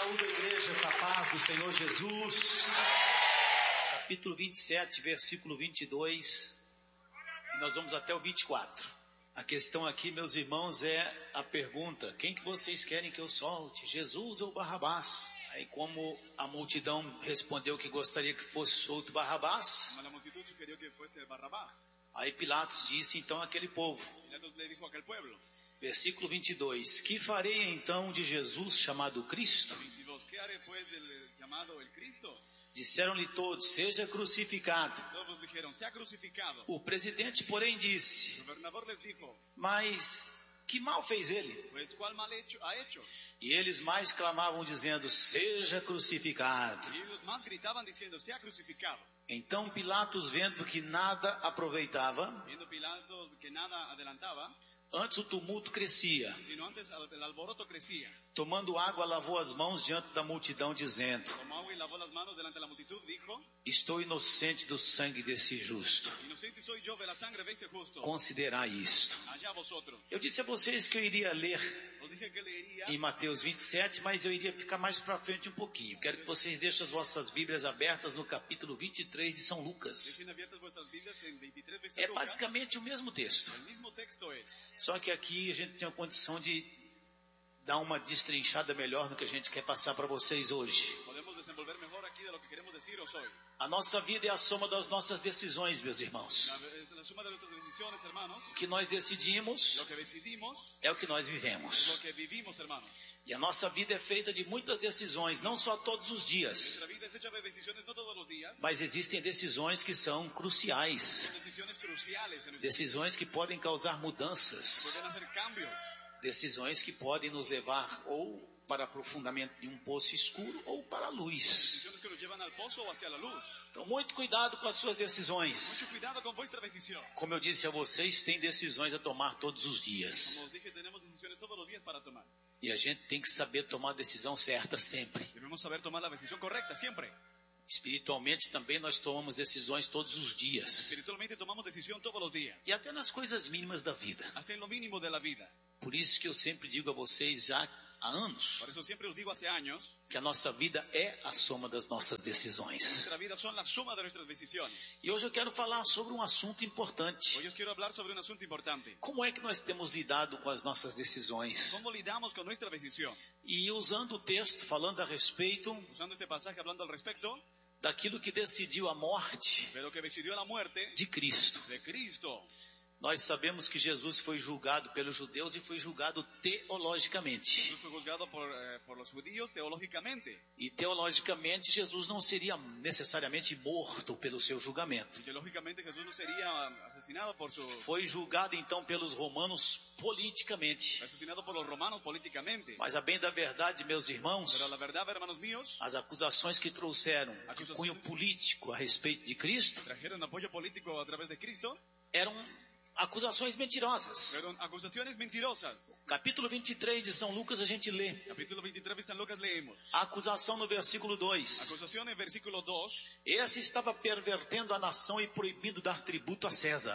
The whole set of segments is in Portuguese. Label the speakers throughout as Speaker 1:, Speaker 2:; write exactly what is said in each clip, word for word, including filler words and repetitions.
Speaker 1: Saúde a igreja com a paz do Senhor Jesus. Capítulo vinte e sete, versículo vinte e dois. E nós vamos até o vinte e quatro. A questão aqui, meus irmãos, é a pergunta: quem que vocês querem que eu solte? Jesus ou Barrabás? Aí, como a multidão respondeu que gostaria que fosse solto Barrabás, aí Pilatos disse então àquele povo, versículo vinte e dois: que farei então de Jesus chamado Cristo? Disseram-lhe todos: seja crucificado. O presidente, porém, disse: mas que mal fez ele? E eles mais clamavam dizendo: seja crucificado. Então Pilatos, vendo que nada aproveitava, antes o tumulto crescia, tomando água, lavou as mãos diante da multidão, dizendo: estou inocente do sangue desse justo. Considerai isto. Eu disse a vocês que eu iria ler em Mateus vinte e sete, mas eu iria ficar mais para frente um pouquinho. Quero que vocês deixem as vossas Bíblias abertas no capítulo vinte e três de São Lucas. É basicamente o mesmo texto, só que aqui a gente tem a condição de dar uma destrinchada melhor no que a gente quer passar para vocês hoje. A nossa vida é a soma das nossas decisões, meus irmãos. O que nós decidimos é o que nós vivemos. E a nossa vida é feita de muitas decisões, não só todos os dias, mas existem decisões que são cruciais, decisões que podem causar mudanças, decisões que podem nos levar ou para aprofundamento de um poço escuro ou para a luz. Então, muito cuidado com as suas decisões. Como eu disse a vocês, tem decisões a tomar todos os dias. E a gente tem que saber tomar a decisão certa sempre. Espiritualmente também nós tomamos decisões todos os dias. E até nas coisas mínimas da vida. Por isso que eu sempre digo a vocês já há anos, que a nossa vida é a soma das nossas decisões. E hoje eu quero falar sobre um assunto importante. Como é que nós temos lidado com as nossas decisões? E usando o texto, falando a respeito daquilo que decidiu a morte de Cristo. Nós sabemos que Jesus foi julgado pelos judeus e foi julgado teologicamente. E teologicamente Jesus não seria necessariamente morto pelo seu julgamento. Foi julgado então pelos romanos politicamente. Mas a bem da verdade, meus irmãos, as acusações que trouxeram de cunho político a respeito de Cristo eram acusações mentirosas. Capítulo vinte e três de São Lucas a gente lê. A acusação no versículo dois. Esse estava pervertendo a nação e proibindo dar tributo a César.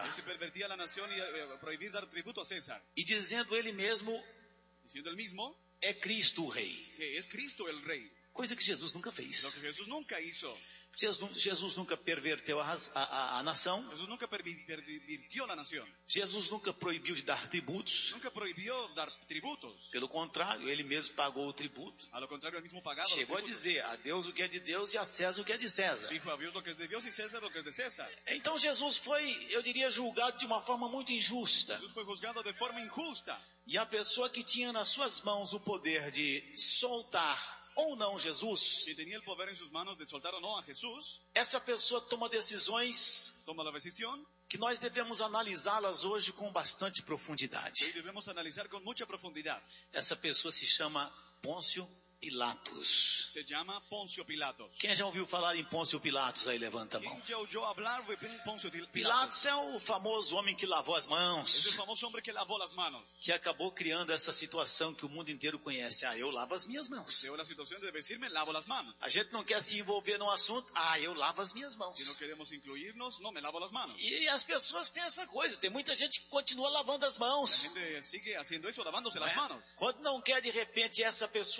Speaker 1: E dizendo ele mesmo, é Cristo o rei. Coisa que Jesus nunca fez. Jesus, Jesus nunca perverteu a, a, a nação. Jesus nunca pervirtió la nación. Jesus nunca proibiu de dar tributos. Nunca proibiu dar tributos. Pelo contrário, ele mesmo pagou o tributo. A lo contrario, él mismo pagaba. Chegou a dizer: a Deus o que é de Deus e a César o que é de César. Dijo a Deus o que é de Deus e César o que é de César. Então Jesus foi, eu diria, julgado de uma forma muito injusta. Jesus foi julgado de forma injusta. E a pessoa que tinha nas suas mãos o poder de soltar ou não Jesus, que tinha o poder em suas mãos de soltar ou não a Jesus, essa pessoa toma decisões toma a decisão que nós devemos analisá-las hoje com bastante profundidade. Hoje devemos analisar com muita profundidade. Essa pessoa se chama Pôncio Pilatos. Se chama Pôncio Pilatos. Quem já ouviu falar em Pôncio Pilatos aí, levanta a mão. Quem já ouviu falar de Pôncio Pilatos? Pilatos é o famoso homem que lavou as mãos. É o famoso homem que lavou as mãos. Que acabou criando essa situação que o mundo inteiro conhece. Ah, eu lavo as minhas mãos. Deu a situação de dizer, me lavo as mãos. A gente não quer se envolver num assunto. Ah, eu lavo as minhas mãos. Se não queremos incluir-nos, não, me lavo as mãos. E as pessoas têm essa coisa. Tem muita gente que continua lavando as mãos. A gente sigue fazendo isso, lavándose as mãos. Quando não quer de repente essa pessoa mesma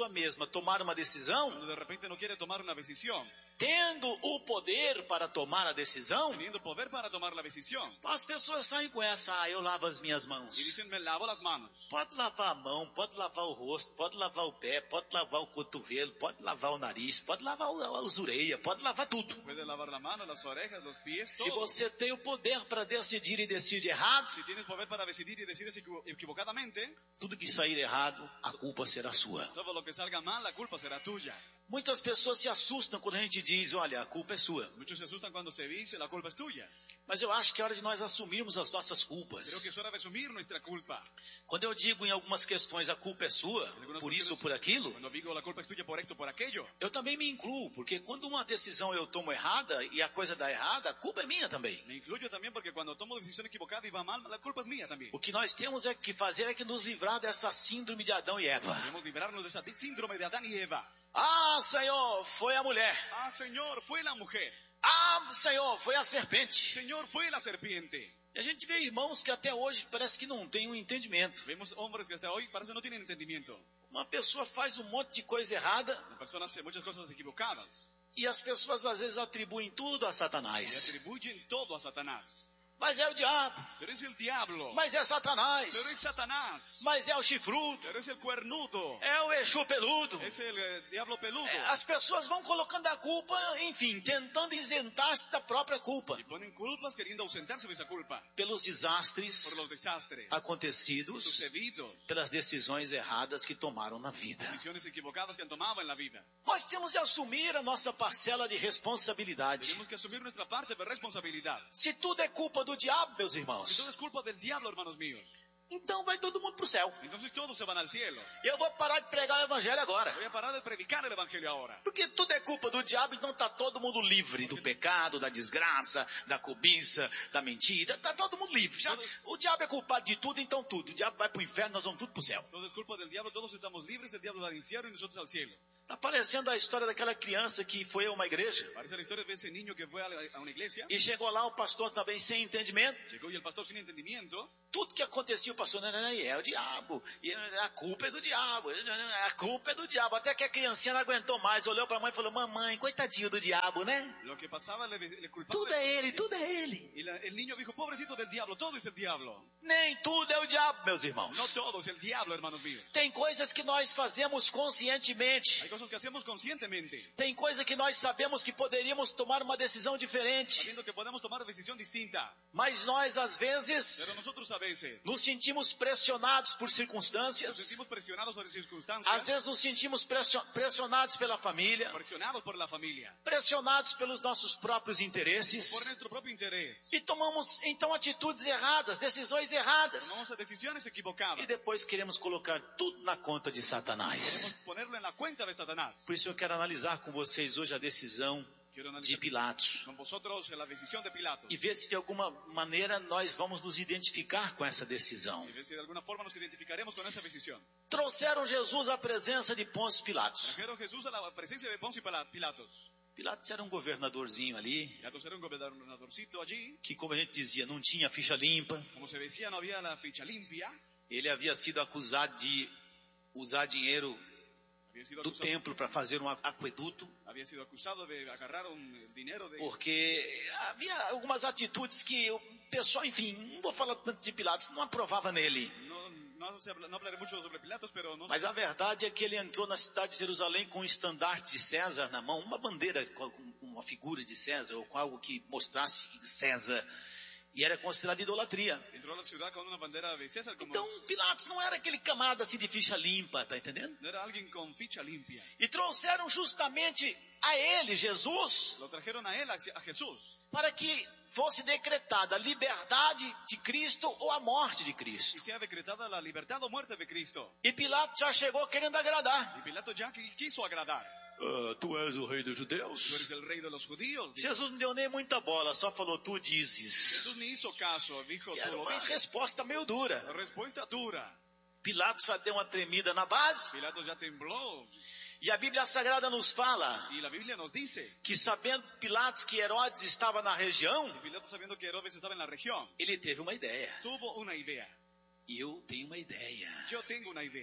Speaker 1: tomar uma decisão,
Speaker 2: cuando de repente no quiere tomar una decisión,
Speaker 1: tendo o poder para tomar a decisão,
Speaker 2: teniendo poder para tomar la decisión,
Speaker 1: as pessoas saem com essa, ah, eu lavo as minhas
Speaker 2: y
Speaker 1: mãos.
Speaker 2: dicen, me lavo las manos.
Speaker 1: Pode lavar a mão, pode lavar o rosto, pode lavar o pé, pode lavar o cotovelo, pode lavar o nariz, pode lavar as orelhas, pode lavar tudo.
Speaker 2: Puede lavar la mano, las orejas, los pies,
Speaker 1: Se
Speaker 2: todo.
Speaker 1: você tem o poder para decidir e decide errado,
Speaker 2: Si tienes poder para decidir y decides equivo- equivocadamente,
Speaker 1: tudo que sair errado, a culpa será sua.
Speaker 2: todo lo que salga mal, la culpa será tuya.
Speaker 1: Muitas pessoas se assustam quando a gente diz, olha, a culpa é sua.
Speaker 2: Muchos se asustan cuando se dice, la culpa es tuya.
Speaker 1: Mas eu acho que é hora de nós assumirmos as nossas
Speaker 2: Creo
Speaker 1: culpas.
Speaker 2: que es hora de asumir nuestra culpa.
Speaker 1: Quando eu digo em algumas questões, a culpa é sua, por isso ou por aquilo,
Speaker 2: Cuando digo la culpa es tuya por esto, por aquello,
Speaker 1: eu também me incluo, porque quando uma decisão eu tomo errada e a coisa dá errada, a culpa é minha também.
Speaker 2: me incluyo también porque cuando tomo decisión equivocada y va mal, la culpa es mía también.
Speaker 1: O que nós temos é que fazer é que nos livrar dessa síndrome de Adão e Eva.
Speaker 2: Debemos librarnos de esa síndrome de Adán y Eva.
Speaker 1: Ah, Senhor, foi a mulher.
Speaker 2: Ah, Señor, fue la mujer.
Speaker 1: Ah, Senhor, foi a serpente.
Speaker 2: Señor, fue la serpiente.
Speaker 1: E a gente vê irmãos que até hoje parece que não tem um entendimento.
Speaker 2: Vemos hombres que hasta hoy parece no tienen entendimiento.
Speaker 1: Uma pessoa faz um monte de coisa errada
Speaker 2: La persona hace muchas cosas equivocadas
Speaker 1: e as pessoas às vezes atribuem tudo a
Speaker 2: y
Speaker 1: Satanás.
Speaker 2: atribuyen todo a Satanás.
Speaker 1: Mas é o diabo,
Speaker 2: Pero es el diablo.
Speaker 1: mas é
Speaker 2: Pero
Speaker 1: Satanás,
Speaker 2: es Satanás.
Speaker 1: mas é o chifrudo,
Speaker 2: Pero es el cuernudo.
Speaker 1: é o Exu peludo.
Speaker 2: Es el eh, diablo peludo.
Speaker 1: É, as pessoas vão colocando a culpa, enfim, tentando isentar-se da própria culpa.
Speaker 2: Y ponen culpas queriendo ausentarse de esa culpa.
Speaker 1: Pelos
Speaker 2: Por
Speaker 1: desastres
Speaker 2: los desastres
Speaker 1: acontecidos,
Speaker 2: sucedidos.
Speaker 1: pelas decisões erradas que tomaram na vida.
Speaker 2: Decisiones equivocadas que han tomado en la vida.
Speaker 1: Nós temos de assumir a nossa parcela de responsabilidade.
Speaker 2: Tenemos que asumir nuestra parte de responsabilidad.
Speaker 1: Se tudo é culpa do diabo, meus
Speaker 2: Si
Speaker 1: irmãos,
Speaker 2: todo es culpa del diablo, hermanos míos,
Speaker 1: então vai todo mundo para o céu.
Speaker 2: entonces todos se van al cielo.
Speaker 1: Eu vou parar de pregar o evangelho agora.
Speaker 2: Voy a parar de predicar el evangelio ahora.
Speaker 1: Porque tudo é culpa do diabo, então está todo mundo livre do pecado, da desgraça, da cobiça, da mentira. Está todo mundo livre. Já, o diabo é culpado de tudo, então tudo. O diabo vai para o inferno, nós vamos tudo para o céu.
Speaker 2: Todo es culpa del diablo, todos estamos libres, el diablo va al infierno y nosotros al cielo.
Speaker 1: Está parecendo a história daquela criança que foi a uma igreja
Speaker 2: Parece la historia de ese niño que fue a la- a una iglesia,
Speaker 1: e chegou lá o pastor também sem entendimento.
Speaker 2: llegó y el pastor sin entendimiento,
Speaker 1: Tudo que acontecia, o pastor, não, não, não, é o diabo, e a culpa é do diabo, a culpa é do diabo. Até que a criancinha não aguentou mais, olhou para a mãe e falou, mamãe, coitadinho do diabo, né?
Speaker 2: lo que pasaba le, le culpaba.
Speaker 1: Tudo é ele, tudo é ele.
Speaker 2: Y la- el niño dijo, pobrecito del diablo, todo es el diablo.
Speaker 1: Nem tudo é o diabo, meus irmãos.
Speaker 2: No todo es el diablo, hermanos míos.
Speaker 1: Tem coisas que nós fazemos conscientemente.
Speaker 2: Hay cosas que hacemos conscientemente,
Speaker 1: Tem coisa que nós sabemos que poderíamos tomar uma decisão diferente.
Speaker 2: sabiendo que podemos tomar decisión distinta.
Speaker 1: Mas nós, às vezes,
Speaker 2: Pero nosotros a veces
Speaker 1: nos sentimos pressionados por
Speaker 2: nos
Speaker 1: circunstâncias.
Speaker 2: sentimos presionados por circunstancias,
Speaker 1: Às vezes nos sentimos pressio- pressionados pela família.
Speaker 2: presionados por la familia,
Speaker 1: Pressionados pelos nossos próprios
Speaker 2: por
Speaker 1: interesses.
Speaker 2: nuestro propio interés.
Speaker 1: E tomamos, então, atitudes erradas, decisões erradas.
Speaker 2: Tomamos decisiones equivocadas.
Speaker 1: E depois queremos colocar tudo na conta de Satanás.
Speaker 2: Queremos ponerlo en la cuenta de Satanás.
Speaker 1: Por isso eu quero analisar com vocês hoje a decisão
Speaker 2: Quiero
Speaker 1: de
Speaker 2: analizar
Speaker 1: Pilatos.
Speaker 2: con vosotros la decisión de Pilato.
Speaker 1: E ver se de alguma maneira nós vamos nos identificar com essa decisão.
Speaker 2: Y ver si de alguna forma nos identificaremos con esa decisión.
Speaker 1: Trouxeram Jesus à presença de Pôncio Pilatos.
Speaker 2: Trajeron Jesús a la presencia de Poncio Pila- Pilatos.
Speaker 1: Pilatos era um governadorzinho ali,
Speaker 2: Pilatos era un gobernadorcito allí.
Speaker 1: que, como a gente dizia, não tinha ficha limpa.
Speaker 2: Como se decía, no había la ficha limpia.
Speaker 1: Ele havia sido acusado de usar dinheiro
Speaker 2: Había sido
Speaker 1: do
Speaker 2: acusado,
Speaker 1: templo para fazer um aqueduto,
Speaker 2: había sido acusado de agarrar un el dinero de...
Speaker 1: porque havia algumas atitudes que o pessoal, enfim, não vou falar tanto de Pilatos, não aprovava nele.
Speaker 2: No, no, se habla- no hablaré mucho sobre Pilatos, pero no
Speaker 1: Mas a verdade é que ele entrou na cidade de Jerusalém com um estandarte de César na mão, uma bandeira com com uma figura de César, ou com algo que mostrasse César, e era considerado idolatria.
Speaker 2: entró a la ciudad con una bandera de César. Como
Speaker 1: Então Pilatos não era aquele camarada assim de ficha limpa, tá entendendo?
Speaker 2: no era alguien con ficha limpia.
Speaker 1: E trouxeram justamente a ele, Jesus,
Speaker 2: Lo trajeron a él, a a Jesús,
Speaker 1: para que fosse decretada a liberdade de Cristo ou a morte de Cristo.
Speaker 2: y sea decretada la libertad o muerte de Cristo.
Speaker 1: E Pilatos já chegou querendo agradar.
Speaker 2: Y Pilato ya qui- quiso agradar.
Speaker 1: Ah, tu és o rei dos
Speaker 2: Tú
Speaker 1: judeus?
Speaker 2: eres el rey de los judíos. dijo.
Speaker 1: Jesus não deu nem muita bola, só falou, tu dizes.
Speaker 2: Jesús ni hizo caso, dijo,
Speaker 1: Que
Speaker 2: tú
Speaker 1: era
Speaker 2: lo
Speaker 1: uma
Speaker 2: dices.
Speaker 1: resposta meio dura.
Speaker 2: La respuesta dura.
Speaker 1: Pilatos já deu uma tremida na base.
Speaker 2: Pilato ya tembló.
Speaker 1: E a Bíblia Sagrada nos fala
Speaker 2: Y la Biblia nos dice,
Speaker 1: que, sabendo Pilatos que Herodes estava na região,
Speaker 2: y Pilato sabiendo que Herodes estaba en la región,
Speaker 1: ele teve uma ideia.
Speaker 2: tuvo una idea.
Speaker 1: E eu tenho uma ideia.
Speaker 2: Yo tengo una idea.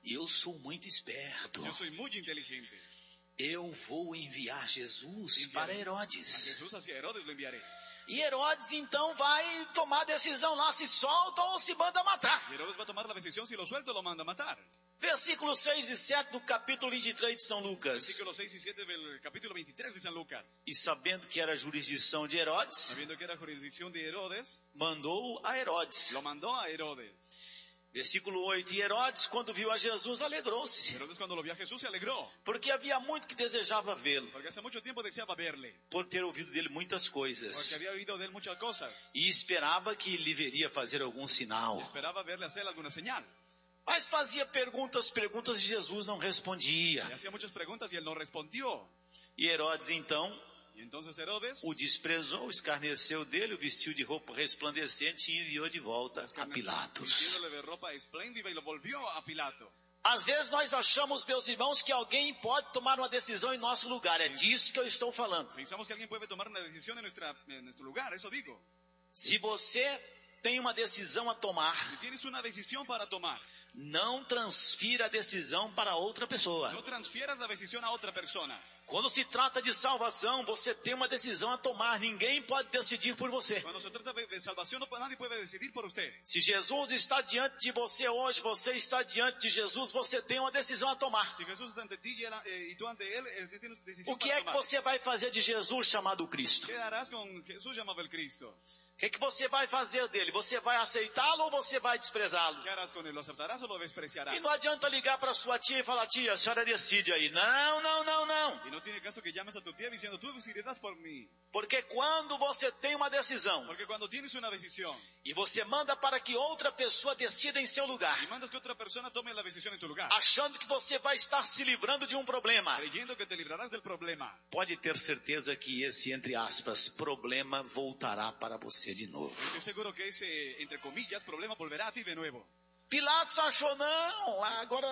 Speaker 1: Eu sou muito esperto.
Speaker 2: Eu sou muito inteligente.
Speaker 1: Eu vou enviar Jesus
Speaker 2: Enviaré
Speaker 1: para
Speaker 2: a
Speaker 1: Herodes.
Speaker 2: Jesús hacia Herodes lo enviaré.
Speaker 1: E Herodes então vai tomar a decisão lá, se solta ou se manda matar.
Speaker 2: Y Herodes va a tomar la decisión, si lo suelta lo manda a matar.
Speaker 1: Versículos seis e sete do capítulo vinte e três de São Lucas.
Speaker 2: Versículos seis y siete del capítulo veintitrés de San Lucas.
Speaker 1: E sabendo que era a jurisdição de Herodes,
Speaker 2: Sabiendo que era jurisdicción de Herodes,
Speaker 1: mandou a Herodes.
Speaker 2: lo mandó a Herodes.
Speaker 1: Versículo oito. E Herodes, quando viu a Jesus, alegrou-se,
Speaker 2: Herodes cuando lo vio a Jesús se alegró,
Speaker 1: porque havia muito que desejava vê-lo,
Speaker 2: porque hace mucho tiempo deseaba verle,
Speaker 1: por ter ouvido dele muitas
Speaker 2: porque
Speaker 1: coisas,
Speaker 2: había oído de él muchas cosas,
Speaker 1: e esperava que lhe veria fazer algum sinal.
Speaker 2: y esperaba verle hacer alguna señal.
Speaker 1: Mas fazia perguntas, perguntas e Jesus não respondia.
Speaker 2: Le hacía muchas preguntas y él no respondió.
Speaker 1: E Herodes então
Speaker 2: Y entonces Herodes
Speaker 1: o desprezou, escarneceu dele, o vestiu de roupa resplandecente e enviou de volta a Pilatos.
Speaker 2: vistiéndole de ropa espléndida y lo volvió a Pilato.
Speaker 1: Às vezes nós achamos, meus irmãos, que alguém pode tomar uma decisão em nosso lugar. É disso que eu estou falando.
Speaker 2: Pensamos que alguien puede tomar una decisión en, nuestra, en nuestro lugar, eso digo.
Speaker 1: Se você tem uma decisão a tomar,
Speaker 2: Si tienes una decisión para tomar,
Speaker 1: não transfira a decisão para outra pessoa.
Speaker 2: no transfieras la decisión a otra persona.
Speaker 1: Quando se trata de salvação, você tem uma decisão a tomar. Ninguém pode decidir por você.
Speaker 2: Cuando se trata de salvación, no, nadie puede decidir por usted.
Speaker 1: Se Jesus está diante de você hoje, você está diante de Jesus, você tem uma decisão a tomar.
Speaker 2: Si Jesús está ante ti y, era, eh, y tú ante él, él tiene una decisión
Speaker 1: O que
Speaker 2: para
Speaker 1: é que
Speaker 2: tomar.
Speaker 1: você vai fazer de Jesus chamado Cristo?
Speaker 2: ¿Qué harás con Jesús llamado el Cristo?
Speaker 1: O que é que você vai fazer dele? Você vai aceitá-lo ou você vai desprezá-lo?
Speaker 2: ¿Qué harás con él? ¿Lo aceptarás o lo despreciarás?
Speaker 1: E não adianta ligar para sua tia e falar, tia, a senhora decide aí. Não, não, não, não.
Speaker 2: Y no tiene caso que llames a tu tía diciendo, tú decidirás por mí.
Speaker 1: Porque quando você tem uma decisão
Speaker 2: Porque cuando tienes una decisión
Speaker 1: e você manda para que outra pessoa decida em seu lugar,
Speaker 2: y mandas que otra persona tome la decisión en tu lugar,
Speaker 1: achando que você vai estar se livrando de um problema,
Speaker 2: creyendo que te librarás del problema,
Speaker 1: pode ter certeza que esse, entre aspas, problema voltará para você de novo.
Speaker 2: estoy seguro que ese, entre comillas, problema volverá a ti de nuevo.
Speaker 1: Pilatos achou, não, agora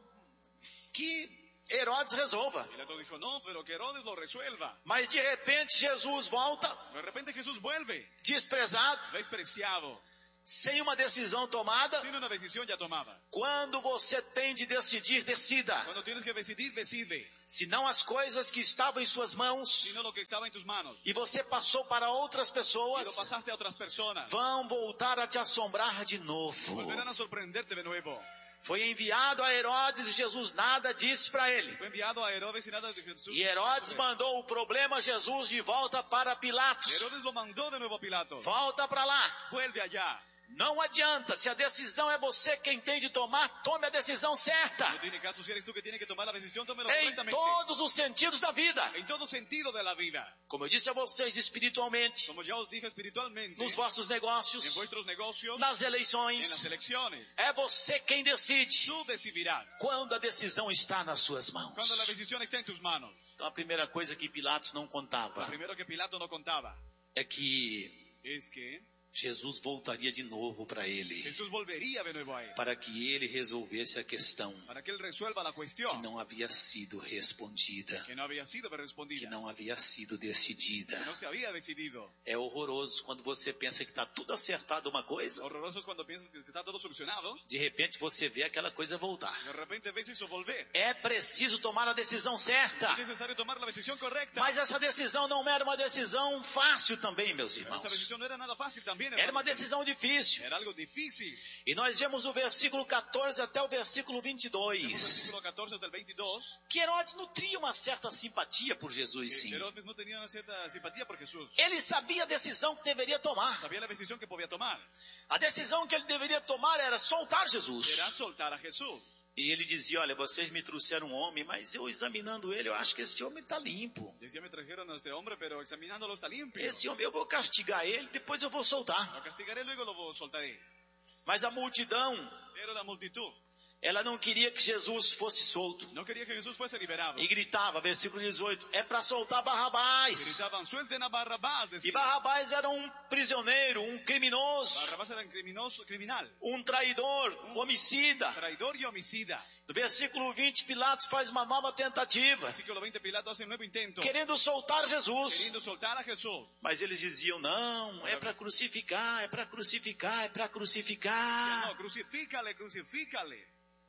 Speaker 1: que Herodes resolva.
Speaker 2: Pilato dijo, no, pero que Herodes lo resuelva.
Speaker 1: Mas de repente Jesus volta,
Speaker 2: De repente Jesús vuelve,
Speaker 1: desprezado,
Speaker 2: despreciado,
Speaker 1: sem uma decisão tomada.
Speaker 2: tiene una decisión ya tomada.
Speaker 1: Quando você tem de decidir, decida.
Speaker 2: Cuando tienes que decidir, decide.
Speaker 1: Senão as coisas que estavam em suas mãos
Speaker 2: Sino lo que estaba en tus manos.
Speaker 1: e você passou para outras
Speaker 2: Y lo
Speaker 1: pessoas,
Speaker 2: pasaste a otras personas.
Speaker 1: vão voltar a te assombrar de novo.
Speaker 2: Volverán a sorprenderte de nuevo.
Speaker 1: Foi enviado a Herodes e Jesus nada disse para ele.
Speaker 2: Fue enviado a Herodes y nada de Jesús.
Speaker 1: E Herodes mandou o problema Jesus de volta para Pilatos.
Speaker 2: Herodes lo mandó de nuevo a Pilato.
Speaker 1: Volta para lá.
Speaker 2: Vuelve allá.
Speaker 1: Não adianta, se a decisão é você quem tem de tomar, tome a decisão certa.
Speaker 2: No tiene caso si eres tú que tienes que tomar la decisión, tómelo
Speaker 1: Em
Speaker 2: correctamente.
Speaker 1: todos os sentidos da vida.
Speaker 2: En todo sentido de la vida.
Speaker 1: Como eu disse a vocês, espiritualmente,
Speaker 2: Como ya os dije espiritualmente,
Speaker 1: nos vossos negócios,
Speaker 2: en vuestros negocios,
Speaker 1: nas
Speaker 2: en las
Speaker 1: eleições,
Speaker 2: elecciones,
Speaker 1: é você quem decide
Speaker 2: tú decidirás.
Speaker 1: quando a decisão está nas suas
Speaker 2: Cuando la
Speaker 1: mãos.
Speaker 2: decisión está en tus manos.
Speaker 1: Então a primeira coisa que Pilatos não contava
Speaker 2: Lo primero que Pilato no contaba
Speaker 1: é que
Speaker 2: es que
Speaker 1: Jesus voltaria de novo para ele,
Speaker 2: Jesús volvería de nuevo a él.
Speaker 1: para que ele resolvesse a questão
Speaker 2: Para que él resuelva la
Speaker 1: que
Speaker 2: cuestión
Speaker 1: não havia sido respondida,
Speaker 2: que no había sido
Speaker 1: que
Speaker 2: respondida.
Speaker 1: não havia sido decidida.
Speaker 2: Que no se había decidido.
Speaker 1: É horroroso quando você pensa que está tudo acertado uma coisa,
Speaker 2: Horroroso es cuando piensas que está todo solucionado.
Speaker 1: de repente você vê aquela coisa voltar.
Speaker 2: De repente ves eso volver.
Speaker 1: É preciso tomar a decisão certa.
Speaker 2: Es necesario tomar la decisión correcta.
Speaker 1: Mas essa decisão não era uma decisão fácil também, meus
Speaker 2: Pero
Speaker 1: irmãos.
Speaker 2: esa decisión no era nada fácil también.
Speaker 1: Era
Speaker 2: hermano.
Speaker 1: uma decisão difícil.
Speaker 2: Era algo difícil.
Speaker 1: E nós vemos o versículo catorze até o versículo vinte e
Speaker 2: Vemos el
Speaker 1: dois.
Speaker 2: versículo catorce hasta el veintidós.
Speaker 1: Que Herodes nutria uma certa simpatia por Jesus, sim.
Speaker 2: Herodes no tenía una cierta simpatía por Jesús.
Speaker 1: Ele sabia a decisão que deveria tomar.
Speaker 2: Sabía la decisión que podía tomar.
Speaker 1: A decisão que ele deveria tomar era soltar Jesus.
Speaker 2: Era soltar a Jesús.
Speaker 1: E ele dizia, olha, vocês me trouxeram um homem, mas eu examinando ele, eu acho que esse homem está limpo.
Speaker 2: Decía, me trajeron a este hombre, pero examinándolo está limpio.
Speaker 1: Esse homem, eu vou castigar ele, depois eu vou soltar.
Speaker 2: Lo castigaré, luego lo soltaré.
Speaker 1: Mas a multidão,
Speaker 2: Pero la multitud
Speaker 1: ela não queria que Jesus fosse solto.
Speaker 2: no quería que Jesús fuese liberado.
Speaker 1: E gritava, versículo dezoito, é para soltar Barrabás.
Speaker 2: Gritaban, suelten a Barrabás.
Speaker 1: E
Speaker 2: decían.
Speaker 1: Barrabás era um prisioneiro, um criminoso,
Speaker 2: Barrabás era un criminoso, criminal,
Speaker 1: um traidor, um homicida.
Speaker 2: traidor y homicida.
Speaker 1: No versículo vinte, Pilatos faz uma nova tentativa,
Speaker 2: Versículo veinte, Pilato hace un nuevo intento,
Speaker 1: querendo soltar Jesus.
Speaker 2: queriendo soltar a Jesús.
Speaker 1: Mas eles diziam, não, é para crucificar, é para crucificar, é para crucificar.
Speaker 2: No, crucifícale, crucifícale.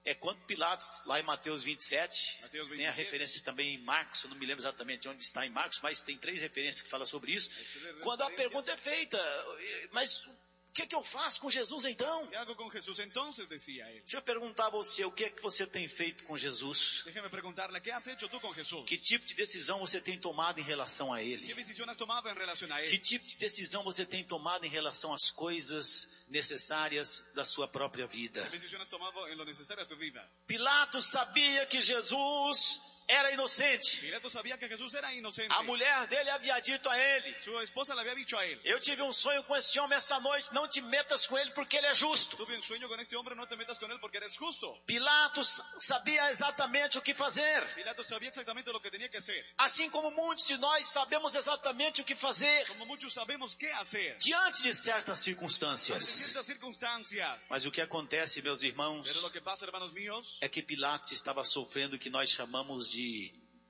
Speaker 1: É quando Pilatos, lá em Mateus vinte e sete,
Speaker 2: Mateus vinte e sete,
Speaker 1: tem a referência também em Marcos, eu não me lembro exatamente onde está em Marcos, mas tem três referências que falam sobre isso. Quando a pergunta é feita, mas o que é que eu faço com Jesus então?
Speaker 2: ¿Qué hago con Jesús entonces? Decía él.
Speaker 1: Deixa eu perguntar a você, o que é que você tem feito com Jesus?
Speaker 2: Déjeme preguntarle, ¿qué has hecho tú con Jesús?
Speaker 1: Que tipo de decisão você tem tomado em relação a Ele?
Speaker 2: ¿Qué decisión has tomado en relación a él?
Speaker 1: Que tipo de decisão você tem tomado em relação às coisas necessárias da sua própria vida?
Speaker 2: ¿Qué decisión has tomado en lo necesario a tu vida?
Speaker 1: Pilatos sabia que Jesus era inocente.
Speaker 2: Pilato sabía que Jesús era inocente.
Speaker 1: A mulher dele havia dito a ele:
Speaker 2: Su esposa le había dicho a él:
Speaker 1: eu tive um sonho com esse homem essa noite, não te metas com ele porque ele é justo.
Speaker 2: tuve un sueño con este hombre, no te metas con él porque eres justo.
Speaker 1: Pilatos sabia exatamente o que fazer.
Speaker 2: Pilato sabía exactamente lo que tenía que hacer.
Speaker 1: Assim como muitos de nós sabemos exatamente o que fazer
Speaker 2: Como muchos sabemos qué hacer
Speaker 1: diante de certas
Speaker 2: ante
Speaker 1: circunstâncias.
Speaker 2: ciertas circunstancias.
Speaker 1: Mas o que acontece, meus
Speaker 2: Pero
Speaker 1: irmãos,
Speaker 2: lo que pasa, hermanos míos,
Speaker 1: é que Pilatos estava sofrendo o que nós chamamos de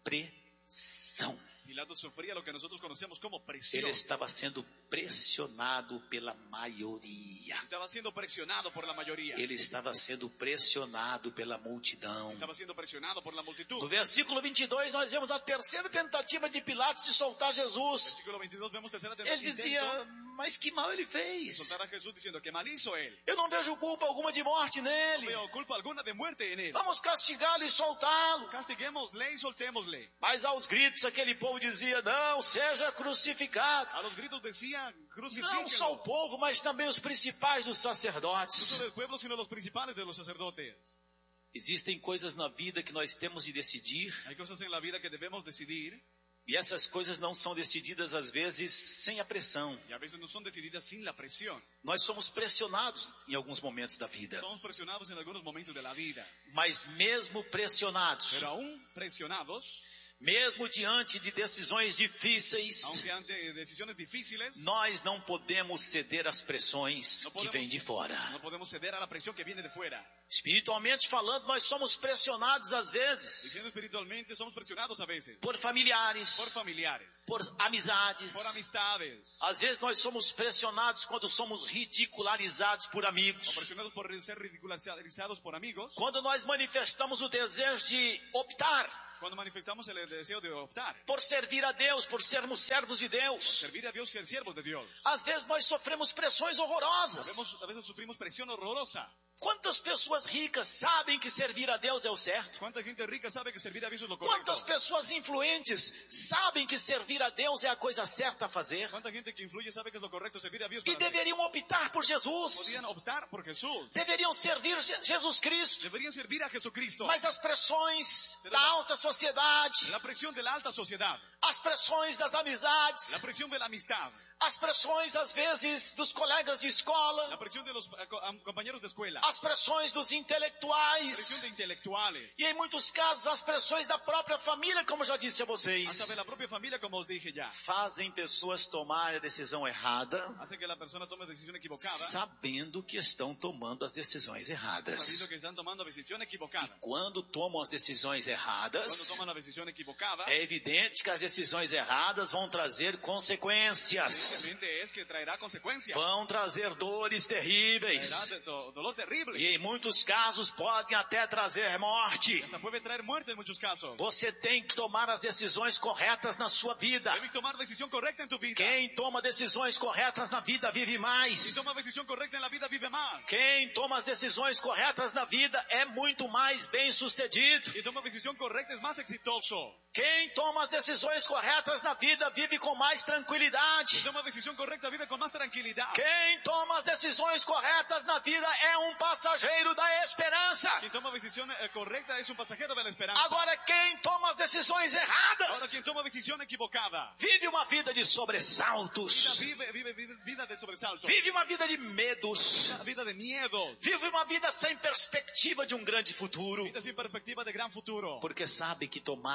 Speaker 1: pressão.
Speaker 2: Pilato sufría lo que nosotros conocemos como presión.
Speaker 1: Ele estava sendo pressionado pela maioria.
Speaker 2: Estaba siendo presionado por la mayoría.
Speaker 1: Ele estava sendo pressionado pela multidão.
Speaker 2: Estaba siendo presionado por la multitud.
Speaker 1: No versículo vinte e dois, nós vemos a terceira tentativa de Pilatos de soltar Jesus.
Speaker 2: Versículo veintidós, vemos tercera
Speaker 1: Ele
Speaker 2: tentativa.
Speaker 1: dizia: mas que mal ele fez.
Speaker 2: Soltar a Jesús diciendo que mal hizo él.
Speaker 1: Eu não vejo culpa alguma de morte
Speaker 2: No
Speaker 1: nele.
Speaker 2: veo culpa alguna de muerte en él.
Speaker 1: Vamos castigá-lo e soltá-lo.
Speaker 2: Castiguémosle y soltémosle.
Speaker 1: Mas aos gritos aquele povo dizia: não, seja crucificado.
Speaker 2: A los gritos decía,
Speaker 1: Não
Speaker 2: crucifíquenlo.
Speaker 1: só o povo, mas também os principais dos
Speaker 2: No
Speaker 1: sacerdotes.
Speaker 2: solo del pueblo, sino los principales de los sacerdotes.
Speaker 1: Existem coisas na vida que nós temos de decidir,
Speaker 2: Hay cosas en la vida que debemos decidir
Speaker 1: e essas coisas não são decididas às vezes sem a pressão.
Speaker 2: y a veces no son decididas sin la presión.
Speaker 1: Nós somos pressionados em alguns momentos da vida,
Speaker 2: Somos presionados en algunos momentos de la vida.
Speaker 1: mas mesmo pressionados,
Speaker 2: Pero aún presionados,
Speaker 1: mesmo diante de decisões difíceis,
Speaker 2: aunque ante decisiones difíciles,
Speaker 1: nós não podemos ceder às pressões
Speaker 2: Não
Speaker 1: que
Speaker 2: podemos-
Speaker 1: vêm de fora.
Speaker 2: no podemos ceder a la presión que viene de fuera.
Speaker 1: Espiritualmente falando, nós somos pressionados às vezes
Speaker 2: Diciendo espiritualmente, somos presionados a veces
Speaker 1: por familiares,
Speaker 2: por familiares,
Speaker 1: por amizades.
Speaker 2: por amistades,
Speaker 1: Às vezes nós somos pressionados quando somos ridicularizados por
Speaker 2: o
Speaker 1: amigos.
Speaker 2: presionados por ser ridicularizados por amigos,
Speaker 1: Quando nós manifestamos o desejo de optar
Speaker 2: cuando manifestamos el deseo de optar,
Speaker 1: por servir a Deus, por sermos servos de Deus.
Speaker 2: servir a Dios y ser siervos de Dios.
Speaker 1: Às vezes nós sofremos pressões horrorosas.
Speaker 2: Sabemos- a veces sufrimos presión horrorosa.
Speaker 1: Quantas pessoas ricas sabem que servir a Deus é o certo?
Speaker 2: ¿Cuánta gente rica sabe que servir a Dios es lo correcto?
Speaker 1: Quantas pessoas influentes sabem que servir a Deus é a coisa certa a fazer?
Speaker 2: ¿Cuánta gente que influye sabe que es lo correcto servir a Dios?
Speaker 1: E
Speaker 2: Para hacer?
Speaker 1: deveriam optar por Jesus.
Speaker 2: Podrían optar por Jesús.
Speaker 1: Deveriam servir Je- Jesus Cristo.
Speaker 2: Deberían servir a Jesucristo.
Speaker 1: Mas as pressões da alta sociedade,
Speaker 2: La presión de la alta sociedad,
Speaker 1: as pressões das amizades,
Speaker 2: la presión de la amistad,
Speaker 1: as pressões às vezes dos colegas de
Speaker 2: la
Speaker 1: escola,
Speaker 2: presión de los eh, co- am- compañeros de escuela,
Speaker 1: as pressões dos
Speaker 2: presión
Speaker 1: intelectuais
Speaker 2: de intelectuales,
Speaker 1: e em muitos casos as pressões da própria família, como já disse a vocês,
Speaker 2: hasta de la propia familia, como os dije ya,
Speaker 1: fazem pessoas tomar a decisão errada,
Speaker 2: hace que la persona tome decisión equivocada,
Speaker 1: sabendo que estão tomando as decisões erradas.
Speaker 2: sabiendo que están tomando decisión equivocada.
Speaker 1: Quando tomam as decisões
Speaker 2: Cuando
Speaker 1: erradas,
Speaker 2: toman la decisión equivocada,
Speaker 1: é evidente que as decisões erradas vão trazer consequências.
Speaker 2: evidentemente es que traerá consecuencias,
Speaker 1: Vão trazer dores
Speaker 2: traerá
Speaker 1: terríveis.
Speaker 2: de- do- dolor terrible,
Speaker 1: E em muitos casos podem até trazer morte.
Speaker 2: hasta puede traer muerte en muchos casos.
Speaker 1: Você tem que tomar as decisões corretas na sua vida.
Speaker 2: Debes tomar decisión correcta en tu vida.
Speaker 1: Quem toma decisões corretas na vida vive
Speaker 2: Si
Speaker 1: mais.
Speaker 2: toma decisión correcta en la vida, vive más.
Speaker 1: Quem toma as decisões corretas na vida é muito mais bem sucedido.
Speaker 2: Si toma decisión correcta, es más exitoso.
Speaker 1: Quem toma as decisões corretas na vida vive com mais
Speaker 2: Si
Speaker 1: tranquilidade.
Speaker 2: toma decisión correcta, vive con más tranquilidad.
Speaker 1: Quem toma as decisões corretas na vida é um passageiro da esperança.
Speaker 2: Quien toma decisión eh, correcta es un pasajero de la esperanza.
Speaker 1: Agora, quem toma as decisões
Speaker 2: Ahora,
Speaker 1: erradas
Speaker 2: quien toma decisión equivocada,
Speaker 1: vive uma vida de
Speaker 2: vida,
Speaker 1: sobressaltos,
Speaker 2: vive, vive, vive vida de sobresalto,
Speaker 1: vive uma vida de medos,
Speaker 2: una vida de miedo,
Speaker 1: vive uma vida sem perspectiva de um grande futuro,
Speaker 2: vida sin perspectiva de gran futuro.
Speaker 1: porque sabe que tomaram a decisão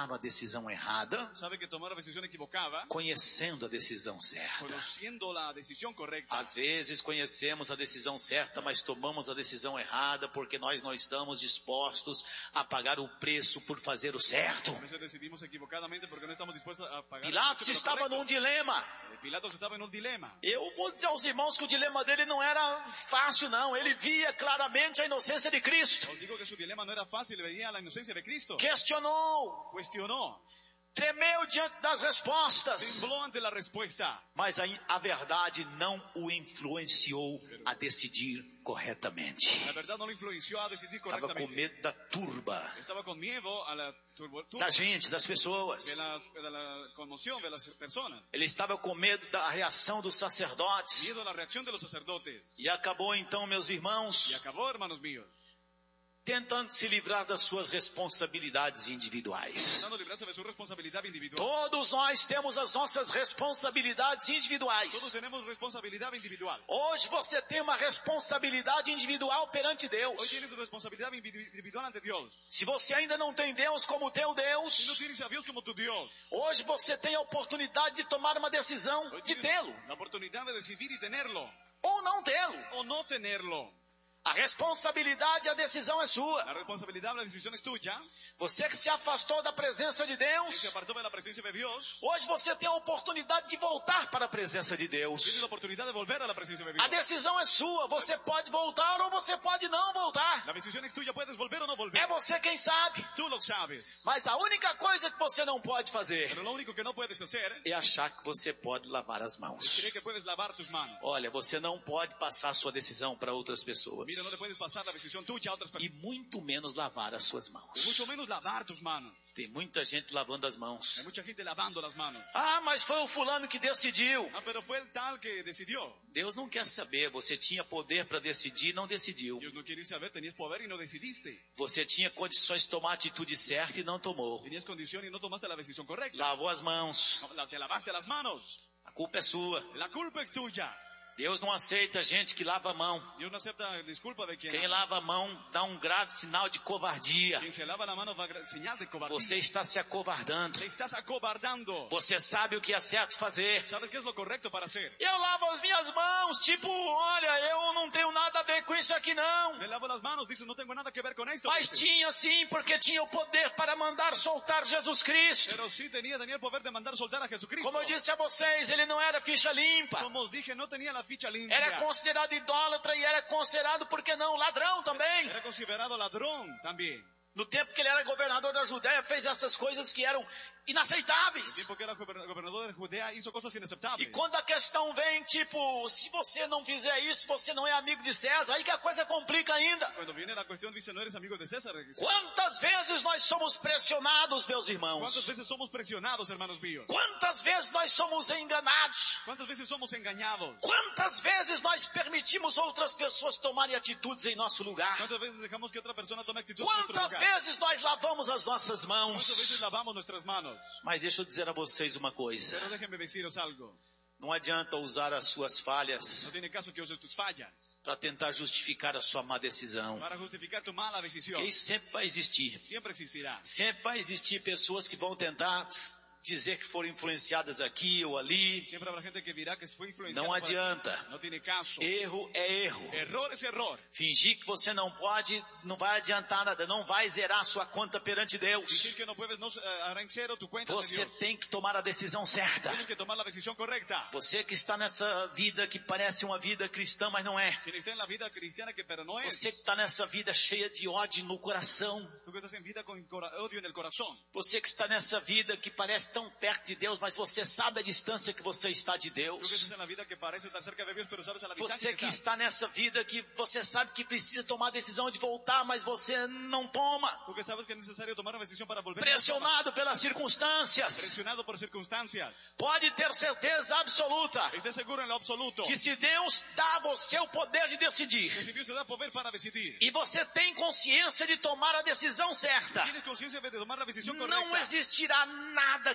Speaker 1: decisão errada,
Speaker 2: sabe que tomar a decisão equivocada,
Speaker 1: conhecendo a decisão certa.
Speaker 2: conhecendo a decisão correta.
Speaker 1: Às vezes conhecemos a decisão certa, mas tomamos a decisão errada porque nós não estamos dispostos a pagar o preço por fazer o certo.
Speaker 2: A veces decidimos equivocadamente porque não estamos dispostos a pagar.
Speaker 1: Pilatos estava num dilema.
Speaker 2: Pilatos estava em um dilema.
Speaker 1: Eu vou dizer aos irmãos que o dilema dele não era fácil, não. Ele via claramente a inocência de Cristo.
Speaker 2: Eu digo que seu dilema não era fácil, ele veía a inocência de Cristo.
Speaker 1: Questionou.
Speaker 2: Questionou.
Speaker 1: Tremeu diante das respostas.
Speaker 2: Temblou ante a resposta.
Speaker 1: Mas a, a verdade não o influenciou a decidir corretamente.
Speaker 2: A verdade não o influenciou a decidir
Speaker 1: Estava
Speaker 2: corretamente.
Speaker 1: com medo da turba.
Speaker 2: Estava com medo a la turba, turba,
Speaker 1: da gente, das pessoas.
Speaker 2: de la, de la conmoción de las personas.
Speaker 1: Ele estava com medo da reação dos sacerdotes.
Speaker 2: Miedo a la reacción de los sacerdotes.
Speaker 1: E acabou então, meus irmãos,
Speaker 2: E acabou, hermanos míos,
Speaker 1: tentando se livrar das suas responsabilidades individuais.
Speaker 2: tentando librarse de su responsabilidad individual.
Speaker 1: Todos nós temos as nossas responsabilidades
Speaker 2: Todos
Speaker 1: individuais.
Speaker 2: tenemos responsabilidad individual.
Speaker 1: Hoje você tem uma responsabilidade individual perante
Speaker 2: Hoy
Speaker 1: Deus.
Speaker 2: tienes responsabilidad individual ante Dios.
Speaker 1: Se você ainda não tem Deus como teu
Speaker 2: Si no
Speaker 1: Deus,
Speaker 2: tienes a Dios como tu Dios,
Speaker 1: hoje você tem a oportunidade de tomar uma decisão
Speaker 2: hoy
Speaker 1: de
Speaker 2: tienes
Speaker 1: tê-lo
Speaker 2: la oportunidad de decidir y tenerlo,
Speaker 1: ou não tê-lo.
Speaker 2: o no tenerlo.
Speaker 1: A responsabilidade e a decisão é sua.
Speaker 2: La responsabilidad, la decisión es tuya.
Speaker 1: Você que se afastou da presença de
Speaker 2: Y se
Speaker 1: Deus,
Speaker 2: apartó de la presencia de Dios,
Speaker 1: hoje você tem a oportunidade de voltar para a presença de
Speaker 2: tienes
Speaker 1: Deus.
Speaker 2: la oportunidad de volver a la presencia de
Speaker 1: A
Speaker 2: Dios.
Speaker 1: decisão é sua. Você pode voltar ou você pode não voltar.
Speaker 2: La decisión es tuya, puedes volver o no volver.
Speaker 1: É você quem sabe.
Speaker 2: Tú lo sabes.
Speaker 1: Mas a única coisa que você não pode fazer
Speaker 2: Pero lo único que no puedes hacer
Speaker 1: é achar que você pode lavar as
Speaker 2: es
Speaker 1: mãos.
Speaker 2: creer que puedes lavar tus manos.
Speaker 1: Olha, você não pode passar sua decisão para outras pessoas.
Speaker 2: Mira, no le puedes pasar la decisión tuya a otras
Speaker 1: E
Speaker 2: personas.
Speaker 1: muito menos lavar as suas
Speaker 2: Y
Speaker 1: mãos.
Speaker 2: mucho menos lavar tus manos.
Speaker 1: Tem muita gente lavando as mãos.
Speaker 2: Hay mucha gente lavando las manos.
Speaker 1: Ah, mas foi o fulano que decidiu.
Speaker 2: Ah, pero fue el tal que decidió.
Speaker 1: Deus não quer saber. Você tinha poder para decidir e não decidiu.
Speaker 2: Dios no quiere saber, tenías poder y no decidiste.
Speaker 1: Você tinha condições de tomar a atitude certa e não tomou.
Speaker 2: Tenías condición y no tomaste la decisión correcta.
Speaker 1: Lavou as mãos.
Speaker 2: No, la- te lavaste las manos.
Speaker 1: A culpa é sua.
Speaker 2: La culpa es tuya.
Speaker 1: Deus não aceita gente que lava a mão.
Speaker 2: Dios no acepta disculpa de quien,
Speaker 1: Quem lava a mão dá um grave sinal de covardia.
Speaker 2: quien se lava la mano va a gra- señal de cobardía.
Speaker 1: Você está se acovardando.
Speaker 2: Te estás acobardando.
Speaker 1: Você sabe o que é certo fazer.
Speaker 2: ¿Sabes qué es lo correcto para hacer?
Speaker 1: Eu lavo as minhas mãos, tipo, olha, eu não tenho nada a ver com isso aqui não.
Speaker 2: Me lavo las manos, dices, no tengo nada que ver con esto.
Speaker 1: Mas
Speaker 2: dices.
Speaker 1: tinha sim, porque tinha o poder para mandar soltar Jesus Cristo.
Speaker 2: Pero sí tenía, tenía el poder de mandar soltar a Jesucristo.
Speaker 1: Como eu disse a vocês, ele não era ficha limpa.
Speaker 2: Como os dije, no tenía la ficha limpia.
Speaker 1: Era considerado idólatra e era considerado, por que não, ladrão também.
Speaker 2: Era considerado ladrón también.
Speaker 1: No tempo que ele era governador da Judéia, fez essas coisas que eram
Speaker 2: El
Speaker 1: inaceitáveis.
Speaker 2: tiempo que era gober- gobernador de Judea hizo cosas
Speaker 1: E
Speaker 2: inaceptables.
Speaker 1: quando a questão vem, tipo, se você não fizer isso, você não é amigo de César, aí que a coisa complica ainda.
Speaker 2: Cuando viene la cuestión, dice, no eres amigo de César.
Speaker 1: Quantas vezes nós somos pressionados, meus
Speaker 2: ¿Cuántas
Speaker 1: irmãos?
Speaker 2: veces somos presionados, hermanos míos?
Speaker 1: Quantas vezes nós somos enganados?
Speaker 2: ¿Cuántas veces somos engañados?
Speaker 1: Quantas vezes nós permitimos outras pessoas tomarem atitudes em nosso lugar?
Speaker 2: ¿Cuántas veces dejamos que otra persona tome actitud en nuestro
Speaker 1: Quantas
Speaker 2: lugar?
Speaker 1: vezes nós lavamos as nossas
Speaker 2: ¿Cuántas veces
Speaker 1: mãos?
Speaker 2: lavamos nuestras manos?
Speaker 1: Mas deixa eu dizer a vocês uma coisa.
Speaker 2: Pero déjenme deciros algo.
Speaker 1: Não adianta usar as suas
Speaker 2: No
Speaker 1: falhas
Speaker 2: tiene caso que uses tus fallas
Speaker 1: para tentar justificar a sua má decisão.
Speaker 2: para justificar tu mala decisión.
Speaker 1: Porque isso sempre vai existir.
Speaker 2: Siempre existirá.
Speaker 1: Sempre vai existir pessoas que vão tentar dizer que foram influenciadas aqui ou ali.
Speaker 2: Siempre habrá gente que dirá que fue influenciado.
Speaker 1: Não
Speaker 2: por-
Speaker 1: adianta.
Speaker 2: No tiene caso.
Speaker 1: Erro é erro.
Speaker 2: Error es error.
Speaker 1: Fingir que você não pode, não vai adiantar nada. Não vai zerar sua conta perante Deus.
Speaker 2: Decir que no puedes, no eh, hará en cero tu cuenta de
Speaker 1: Você
Speaker 2: Dios.
Speaker 1: tem que tomar a decisão certa.
Speaker 2: Tienes que tomar la decisión correcta.
Speaker 1: Você que está nessa vida que parece uma vida cristã, mas não é.
Speaker 2: Quien está en la vida cristiana que pero no es.
Speaker 1: Você que está nessa vida cheia de ódio no coração.
Speaker 2: Tú que estás en vida con cora- odio en el corazón.
Speaker 1: Você que está nessa vida que parece tão perto de Deus, mas você sabe a distância que você está de
Speaker 2: Tú que
Speaker 1: Deus.
Speaker 2: estás en la vida que parece estar cerca de Dios, pero sabes a la distancia
Speaker 1: Você
Speaker 2: que
Speaker 1: que
Speaker 2: estás.
Speaker 1: está nessa vida que você sabe que precisa tomar a decisão de voltar, mas você não toma.
Speaker 2: Tú que sabes que es necesario tomar una decisión para volver.
Speaker 1: Pressionado pelas circunstâncias.
Speaker 2: Presionado por circunstancias.
Speaker 1: Pode ter certeza absoluta
Speaker 2: Esté seguro en lo absoluto.
Speaker 1: que se Deus dá a você o poder de
Speaker 2: Que
Speaker 1: decidir
Speaker 2: si Dios te da poder para decidir.
Speaker 1: e você tem consciência de tomar a decisão certa,
Speaker 2: Tienes conciencia de tomar la decisión
Speaker 1: não
Speaker 2: correcta.
Speaker 1: existirá nada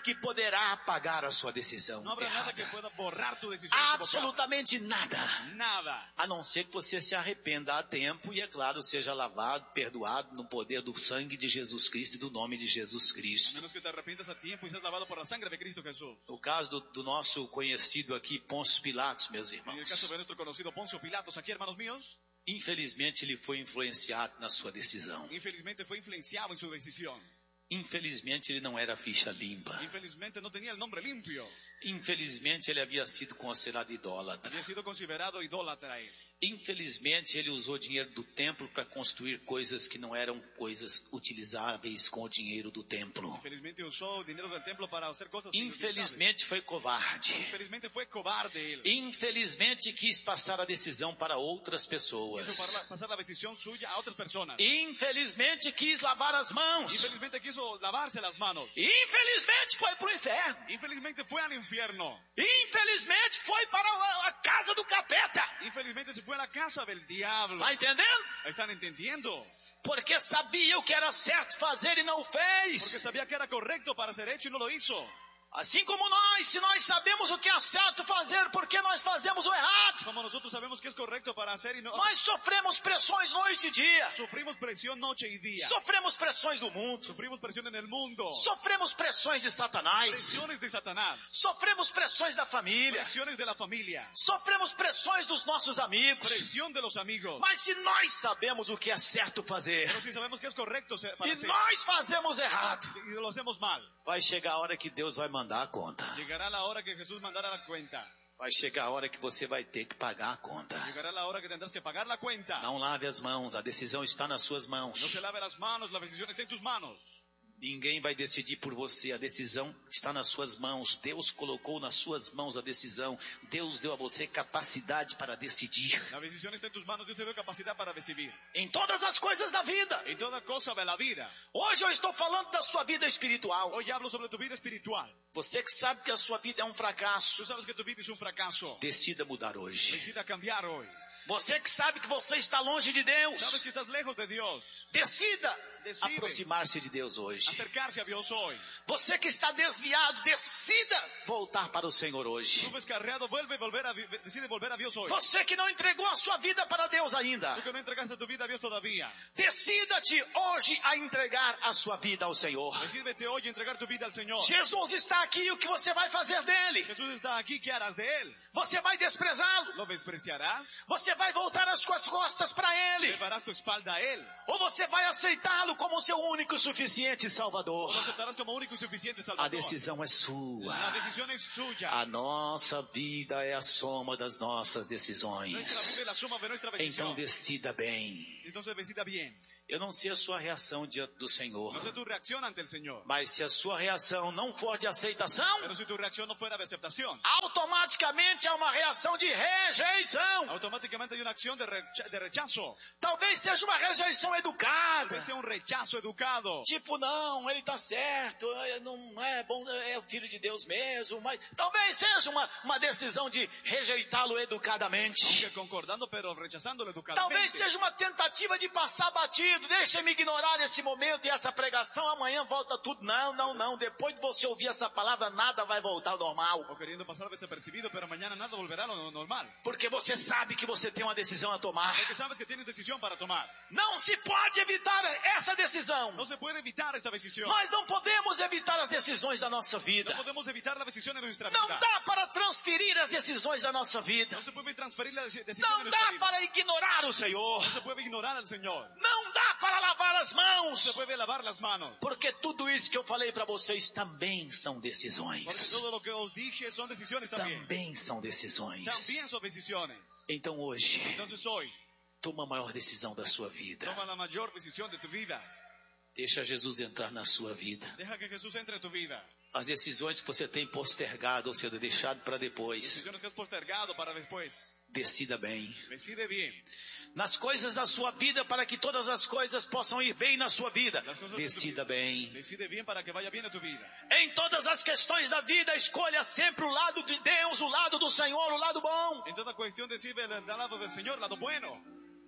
Speaker 1: que poderá apagar a sua decisão.
Speaker 2: No habrá nada que pueda borrar tu decisión.
Speaker 1: Absolutamente nada.
Speaker 2: Nada.
Speaker 1: A não ser que você se arrependa a tempo e, é claro, seja lavado, perdoado no poder do sangue de Jesus Cristo e do nome de Jesus Cristo.
Speaker 2: A menos que te arrepientas a tiempo y seas lavado por la sangre de Cristo Jesús.
Speaker 1: O caso do, do nosso conhecido aqui, Pôncio Pilatos, meus irmãos.
Speaker 2: En el caso de nuestro conocido Poncio Pilatos, aquí, hermanos míos.
Speaker 1: Infelizmente, ele foi influenciado na sua decisão.
Speaker 2: Infelizmente fue influenciado en su decisión.
Speaker 1: Infelizmente, ele não era ficha limpa.
Speaker 2: Infelizmente no tenía el nombre limpio.
Speaker 1: Infelizmente, ele havia sido considerado idólatra.
Speaker 2: Había sido considerado idólatra él.
Speaker 1: Infelizmente, ele usou dinheiro do templo para construir coisas que não eram coisas utilizáveis com o dinheiro do templo.
Speaker 2: Infelizmente usó dinero del templo para hacer cosas.
Speaker 1: Infelizmente, foi covarde.
Speaker 2: Infelizmente fue cobarde él.
Speaker 1: Infelizmente, quis passar a decisão para outras pessoas.
Speaker 2: Quiso pasar la decisión suya a otras personas.
Speaker 1: Infelizmente, quis lavar as mãos.
Speaker 2: Infelizmente quiso lavarse las manos.
Speaker 1: Infelizmente, foi para o inferno.
Speaker 2: Infelizmente fue al infierno.
Speaker 1: Infelizmente, foi para a casa do capeta.
Speaker 2: Infelizmente se fue a la casa del diablo.
Speaker 1: Está entendendo?
Speaker 2: ¿Están entendiendo?
Speaker 1: Porque sabia o que era certo fazer e não fez.
Speaker 2: Porque sabía que era correcto para ser hecho y no lo hizo.
Speaker 1: Assim como nós, se nós sabemos o que é certo fazer, porque nós fazemos o errado.
Speaker 2: Como nosotros sabemos que es correcto para hacer y no.
Speaker 1: Nós sofremos pressões noite e dia.
Speaker 2: Sufrimos presión noche y día.
Speaker 1: Sofremos pressões do mundo.
Speaker 2: Sufrimos presión en el mundo.
Speaker 1: Sofremos pressões de Satanás.
Speaker 2: Presiones de Satanás.
Speaker 1: Sofremos pressões da família.
Speaker 2: Presiones de la familia.
Speaker 1: Sofremos pressões dos nossos amigos.
Speaker 2: Presión de los amigos.
Speaker 1: Mas se nós sabemos o que é certo fazer.
Speaker 2: Pero si sabemos que es correcto para
Speaker 1: e
Speaker 2: hacer,
Speaker 1: nós fazemos errado.
Speaker 2: Y lo hacemos mal.
Speaker 1: Vai chegar a hora que Deus vai mandar a conta.
Speaker 2: Llegará la hora que Jesús mandará la cuenta.
Speaker 1: Vai chegar a hora que você vai ter que pagar a conta.
Speaker 2: Llegará la hora que tendrás que pagar la cuenta.
Speaker 1: Não lave as mãos, a decisão está nas suas mãos.
Speaker 2: No se lave las manos, la decisión está en tus manos.
Speaker 1: Ninguém vai decidir por você, a decisão está nas suas mãos. Deus colocou nas suas mãos a decisão. Deus deu a você capacidade para decidir.
Speaker 2: La decisión está en tus manos, Dios te dio capacidad para decidir.
Speaker 1: Em todas as coisas da vida.
Speaker 2: En toda cosa de la vida.
Speaker 1: Hoje eu estou falando da sua vida espiritual.
Speaker 2: Hoy hablo sobre tu vida espiritual.
Speaker 1: Você que sabe que a sua vida é um fracasso.
Speaker 2: Tú sabes que tu vida es un fracaso.
Speaker 1: Decida mudar hoje.
Speaker 2: Decida cambiar hoy.
Speaker 1: Você que sabe que você está longe de Deus.
Speaker 2: Sabes que estás lejos de Dios.
Speaker 1: Decida
Speaker 2: Decide
Speaker 1: aproximar-se de Deus hoje.
Speaker 2: Acercarse a Dios hoy.
Speaker 1: Você que está desviado, decida voltar para o Senhor hoje.
Speaker 2: Tú descarriado, vuelve volver a, decide volver a Dios hoy.
Speaker 1: Você que não entregou a sua vida para Deus ainda.
Speaker 2: Tú que no entregaste tu vida a Dios todavía.
Speaker 1: Decida-te hoje a entregar a sua vida ao Senhor.
Speaker 2: Decídete hoy a entregar tu vida al Señor.
Speaker 1: Jesus está aqui e o que você vai fazer dele?
Speaker 2: Jesús está aquí, ¿qué harás de él?
Speaker 1: Você vai desprezá-lo?
Speaker 2: ¿Lo despreciarás?
Speaker 1: Você vai voltar as suas costas para ele?
Speaker 2: ¿Levarás tu espalda a él?
Speaker 1: Ou você vai aceitá-lo como seu único e suficiente Salvador?
Speaker 2: ¿O lo aceptarás como único y suficiente Salvador?
Speaker 1: A decisão é sua.
Speaker 2: La decisión es suya.
Speaker 1: A nossa vida é a soma das nossas decisões.
Speaker 2: Nuestra vida es la suma de nuestra decisión.
Speaker 1: Então decida bem.
Speaker 2: Entonces decida bien.
Speaker 1: Eu não sei a sua reação diante do Senhor.
Speaker 2: No sé tu reacción ante el Señor.
Speaker 1: Mas se a sua reação não for de aceitação,
Speaker 2: Pero si tu reacción no fuera de aceptación,
Speaker 1: automaticamente há uma reação de rejeição.
Speaker 2: automáticamente hay una acción de, recha de rechazo.
Speaker 1: Talvez seja uma rejeição
Speaker 2: Tal
Speaker 1: educada.
Speaker 2: vez sea un rechazo educado.
Speaker 1: Tipo, não, ele está certo, não é bom, é o filho de Deus mesmo. Mas talvez seja uma, uma decisão de rejeitá-lo educadamente.
Speaker 2: Aunque concordando, pero rechazándolo educadamente.
Speaker 1: Talvez seja uma tentativa de passar batido. Deixa-me ignorar esse momento e essa pregação. Amanhã volta tudo. Não, não, não. Depois de você ouvir essa palavra, nada vai voltar ao normal.
Speaker 2: O queriendo pasar desapercibido, pero mañana nada volverá a lo normal.
Speaker 1: Porque você sabe que você tem uma decisão a tomar.
Speaker 2: Porque sabes que tienes decisión para tomar.
Speaker 1: Não se pode evitar essa decisão.
Speaker 2: No se puede evitar esta decisión.
Speaker 1: Nós não podemos evitar as decisões da nossa vida.
Speaker 2: No podemos evitar la decisión de nuestra vida.
Speaker 1: Não dá para transferir as decisões da nossa vida.
Speaker 2: No se puede transferir la decisión de
Speaker 1: Não
Speaker 2: nuestra
Speaker 1: dá
Speaker 2: vida.
Speaker 1: para ignorar o Senhor.
Speaker 2: No se puede ignorar al Señor.
Speaker 1: Não dá para lavar as
Speaker 2: No se
Speaker 1: mãos.
Speaker 2: puede lavar las manos.
Speaker 1: Porque tudo isso que eu falei para vocês também são
Speaker 2: Porque
Speaker 1: decisões.
Speaker 2: todo lo que os dije son decisiones también.
Speaker 1: Também são decisões.
Speaker 2: También son decisiones.
Speaker 1: Então hoje,
Speaker 2: Entonces hoy,
Speaker 1: toma a maior decisão da sua vida.
Speaker 2: toma la mayor decisión de tu vida.
Speaker 1: Deixa Jesus entrar na sua vida.
Speaker 2: Deja que Jesús entre en tu vida.
Speaker 1: As decisões que você tem postergado, ou seja, deixado para depois.
Speaker 2: Decisiones que has postergado para después.
Speaker 1: Decida bem.
Speaker 2: Decide bien.
Speaker 1: Nas coisas da sua vida, para que todas as coisas possam ir bem na sua vida.
Speaker 2: Las cosas de tu
Speaker 1: Decida
Speaker 2: vida.
Speaker 1: bem.
Speaker 2: Decide bien para que vaya bien a tu vida.
Speaker 1: Em todas as questões da vida, escolha sempre o lado de Deus, o lado do Senhor, o lado bom.
Speaker 2: En toda cuestión decide el lado del Señor, lado bueno.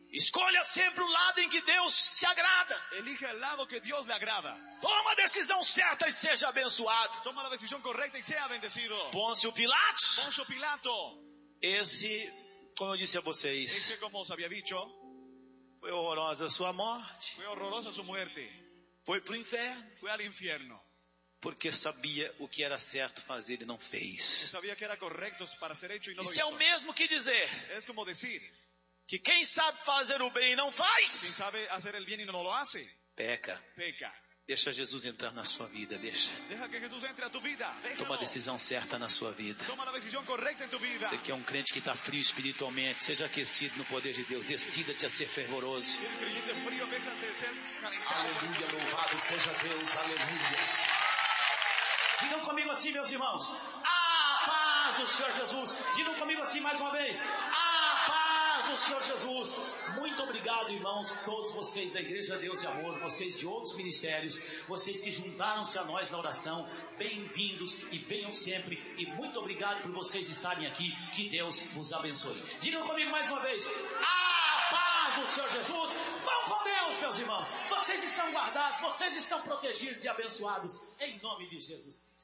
Speaker 1: Escolha sempre o lado em que Deus se agrada.
Speaker 2: Elija el lado que Dios le agrada.
Speaker 1: Toma a decisão certa e seja abençoado.
Speaker 2: Toma la decisión correcta y sea bendecido.
Speaker 1: Pôncio Pilatos.
Speaker 2: Poncio Pilato.
Speaker 1: Esse, como eu disse a vocês,
Speaker 2: Ese, como os había dicho,
Speaker 1: foi horrorosa a sua morte.
Speaker 2: Fue horrorosa su muerte.
Speaker 1: Foi para o inferno.
Speaker 2: Fue al infierno.
Speaker 1: Porque sabia o que era certo fazer e não fez.
Speaker 2: Sabia que era correcto para ser hecho y no lo
Speaker 1: Isso
Speaker 2: hizo.
Speaker 1: é o mesmo que dizer.
Speaker 2: Es como decir
Speaker 1: que quem sabe fazer o bem e não faz,
Speaker 2: quien sabe hacer el bien y no lo hace,
Speaker 1: peca.
Speaker 2: Peca.
Speaker 1: Deixa Jesus entrar na sua vida, deixa.
Speaker 2: Deja que Jesús entre a tu vida. Déjalo.
Speaker 1: Toma a decisão certa na sua vida.
Speaker 2: Toma la decisión correcta en tu vida.
Speaker 1: Você que é um crente que está frio espiritualmente, seja aquecido no poder de Deus. Decida-te a ser fervoroso.
Speaker 2: Eres creyente frío, déjate de ser calentado.
Speaker 1: Aleluia, louvado seja Deus, aleluia. Digam comigo assim, meus irmãos. A paz do Senhor Jesus. Digam comigo assim mais uma vez. A paz do Senhor Jesus. Muito obrigado, irmãos, todos vocês da Igreja Deus e Amor, vocês de outros ministérios, vocês que juntaram-se a nós na oração. Bem-vindos e venham sempre. E muito obrigado por vocês estarem aqui. Que Deus vos abençoe. Digam comigo mais uma vez. A paz do Senhor Jesus. Vão com Deus, meus irmãos. Vocês estão guardados, vocês estão protegidos e abençoados. Em nome de Jesus Cristo.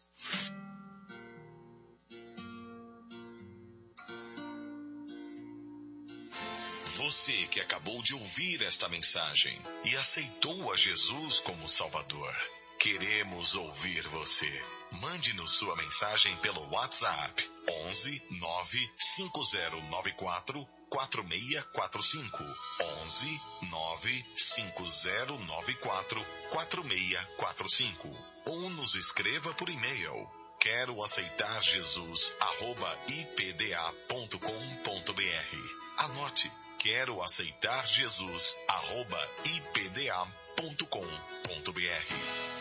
Speaker 3: Você que acabou de ouvir esta mensagem e aceitou a Jesus como Salvador, queremos ouvir você. Mande-nos sua mensagem pelo WhatsApp onze nove cinco zero nove quatro quatro seis quatro cinco onze nove cinco zero nove quatro quatro seis quatro cinco ou nos escreva por e-mail quero aceitar Jesus arroba i p d a ponto com ponto b r. Anote, quero aceitar Jesus arroba i p d a ponto com ponto b r.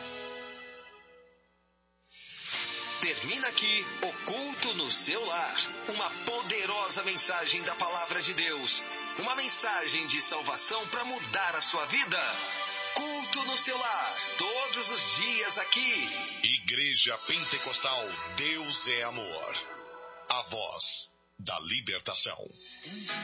Speaker 4: Termina aqui o Culto no Seu Lar, uma poderosa mensagem da Palavra de Deus, uma mensagem de salvação para mudar a sua vida. Culto no Seu Lar, todos os dias aqui.
Speaker 3: Igreja Pentecostal Deus é Amor, a voz da libertação.